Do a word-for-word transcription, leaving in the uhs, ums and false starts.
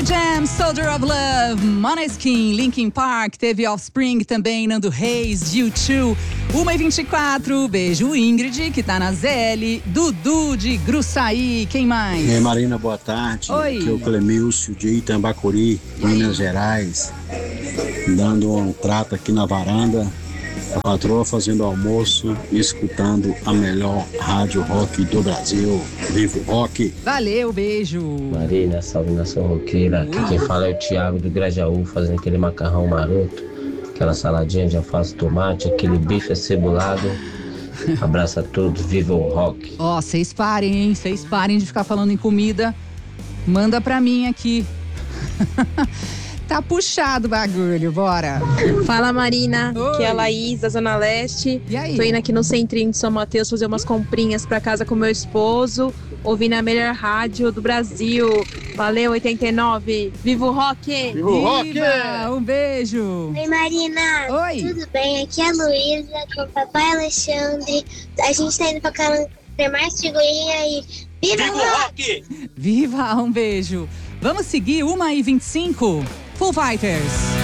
Summer Jam, Soldier of Love, Måneskin, Linkin Park, teve Offspring também, Nando Reis, U dois, uma e vinte e quatro, beijo Ingrid, que tá na Z L, Dudu de Gruçaí, quem mais? E aí, Marina, boa tarde. Oi. Aqui é o Clemilcio de Itambacuri, Minas Gerais, dando um trato aqui na varanda, a patroa fazendo almoço e escutando a melhor rádio rock do Brasil. Viva o rock! Valeu, beijo! Marina, salve nação roqueira. Aqui quem fala é o Thiago do Grajaú, fazendo aquele macarrão maroto, aquela saladinha de alface, tomate, aquele bife acebolado. Abraço a todos, viva o rock! Ó, vocês parem, hein? Vocês parem de ficar falando em comida. Manda pra mim aqui. Tá puxado o bagulho, bora. Fala, Marina, Oi. que é a Laís, da Zona Leste. E aí? Tô indo aqui no centrinho de São Mateus fazer umas comprinhas pra casa com meu esposo, ouvindo a melhor rádio do Brasil. Valeu, oitenta e nove. Viva o rock! Viva o rock! Viva! Um beijo! Oi, Marina. Oi. Tudo bem? Aqui é a Luísa com o papai Alexandre. A gente tá indo pra cá ter mais figurinha e viva o rock! Viva! Um beijo! Vamos seguir, uma e vinte e cinco, Foo Fighters.